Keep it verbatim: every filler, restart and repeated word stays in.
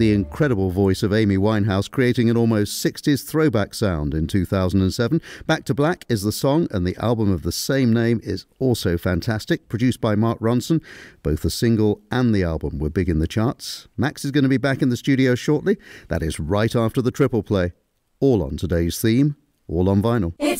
the incredible voice of Amy Winehouse, creating an almost sixties throwback sound in two thousand seven. Back to Black is the song, and the album of the same name is also fantastic, produced by Mark Ronson. Both the single and the album were big in the charts. Max is going to be back in the studio shortly. That is right after the triple play. All on today's theme, all on vinyl. It's